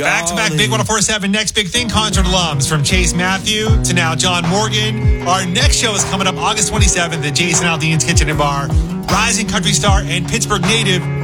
Back-to-back Big 104.7 Next Big Thing concert alums, from Chase Matthew to now John Morgan. Our next show is coming up August 27th at Jason Aldean's Kitchen and Bar. Rising country star and Pittsburgh native